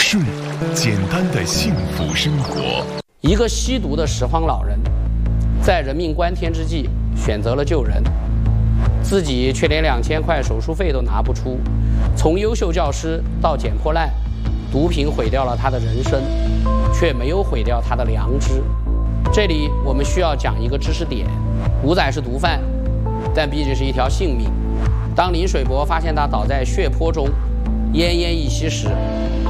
顺，简单的幸福生活。 一个吸毒的拾荒老人，在人命关天之际选择了救人，自己却连2000块手术费都拿不出。从优秀教师到捡破烂，毒品毁掉了他的人生，却没有毁掉他的良知。这里我们需要讲一个知识点：五仔是毒贩，但毕竟是一条性命。当林水伯发现他倒在血泊中，奄奄一息时，